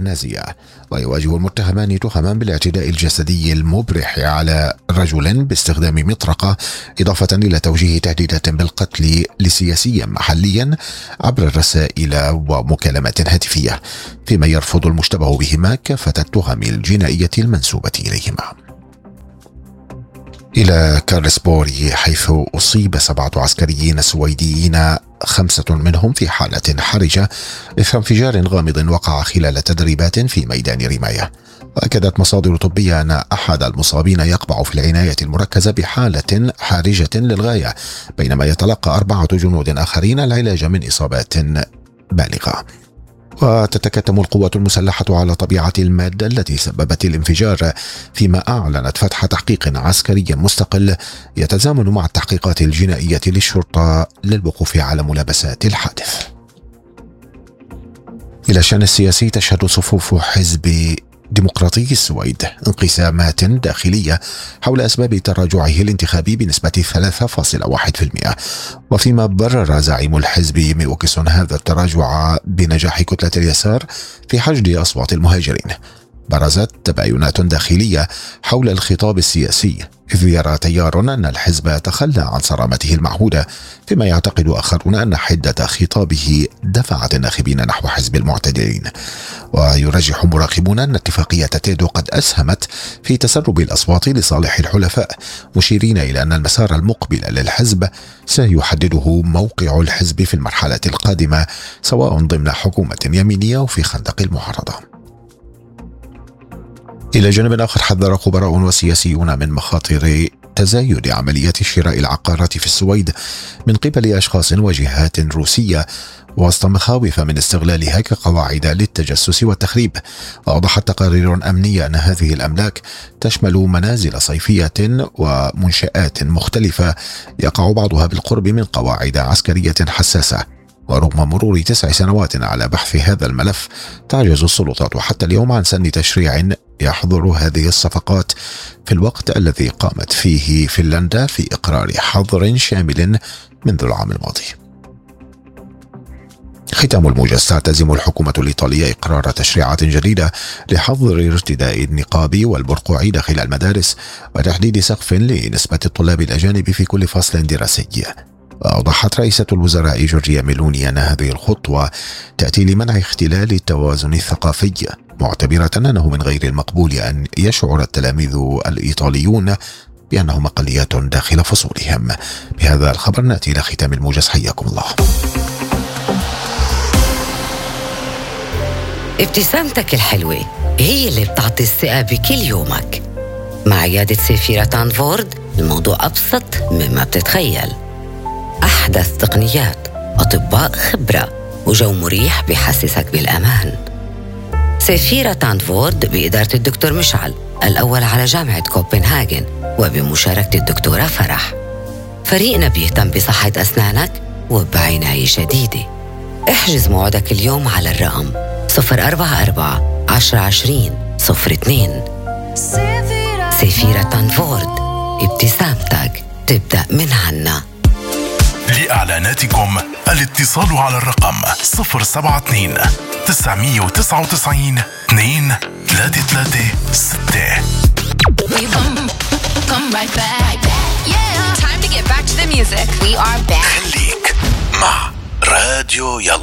النازية. ويواجه المتهمان تهما بالاعتداء الجسدي المبرح على رجل باستخدام مطرقة، إضافة إلى توجيه تهديدات بالقتل لسياسي محليا عبر الرسائل ومكالمات هاتفية، فيما يرفض المشتبه بهما كافة التهم الجنائية المنسوبة إليهما. إلى كارلسبوري، حيث أصيب 7 عسكريين سويديين 5 منهم في حالة حرجة إثر انفجار غامض وقع خلال تدريبات في ميدان رماية. وأكدت مصادر طبية أن أحد المصابين يقبع في العناية المركزة بحالة حرجة للغاية، بينما يتلقى 4 جنود آخرين العلاج من إصابات بالغة. وتتكتم القوات المسلحة على طبيعة المادة التي سببت الانفجار، فيما أعلنت فتح تحقيق عسكري مستقل يتزامن مع التحقيقات الجنائية للشرطة للوقوف على ملابسات الحادث. إلى الشأن السياسي، تشهد صفوف حزب ديمقراطي السويد انقسامات داخلية حول أسباب تراجعه الانتخابي بنسبة 3.1%، وفيما برر زعيم الحزب ميوكسون هذا التراجع بنجاح كتلة اليسار في حشد أصوات المهاجرين. برزت تباينات داخلية حول الخطاب السياسي، إذ يرى تيار أن الحزب تخلى عن صرامته المعهودة، فيما يعتقد آخرون أن حدة خطابه دفعت الناخبين نحو حزب المعتدلين. ويرجح مراقبون أن اتفاقية تيدو قد أسهمت في تسرب الأصوات لصالح الحلفاء، مشيرين إلى أن المسار المقبل للحزب سيحدده موقع الحزب في المرحلة القادمة، سواء ضمن حكومة يمينية أو في خندق المعارضة. إلى جانب آخر، حذر خبراء وسياسيون من مخاطر تزايد عمليات شراء العقارات في السويد من قبل أشخاص وجهات روسية، وسط مخاوف من استغلالها كقواعد للتجسس والتخريب. وأوضحت تقارير أمنية أن هذه الأملاك تشمل منازل صيفية ومنشآت مختلفة يقع بعضها بالقرب من قواعد عسكرية حساسة. ورغم مرور 9 سنوات على بحث هذا الملف، تعجز السلطات حتى اليوم عن سن تشريع يحظر هذه الصفقات، في الوقت الذي قامت فيه فنلندا في إقرار حظر شامل منذ العام الماضي. ختام الموجز، تعتزم الحكومة الإيطالية إقرار تشريعات جديدة لحظر ارتداء النقاب والبرقع داخل المدارس، وتحديد سقف لنسبة الطلاب الأجانب في كل فصل دراسي. وأوضحت رئيسة الوزراء جورجيا ميلوني أن هذه الخطوة تأتي لمنع اختلال التوازن الثقافي، معتبرة أنه من غير المقبول أن يشعر التلاميذ الإيطاليون بأنهم أقليات داخل فصولهم. بهذا الخبر نأتي إلى ختام الموجز، حياكم الله. ابتسامتك الحلوة هي اللي بتعطي الثقة بكل يومك. مع عيادة سيفيرا تانفورد الموضوع أبسط مما بتتخيل. أحدث تقنيات، أطباء خبرة، وجو مريح بيحسسك بالأمان. سيفيرا تانفورد بإدارة الدكتور مشعل، الأول على جامعة كوبنهاجن، وبمشاركة الدكتورة فرح. فريقنا بيهتم بصحة أسنانك وبعناية شديدة. احجز موعدك اليوم على الرقم 044 1020 02. سيفيرا تانفورد، ابتسامتك تبدأ من عنا. لإعلاناتكم الاتصال على الرقم 072 999 2336. Come right back. Yeah. Time to get back to the music. We are back. خليك مع راديو يلا.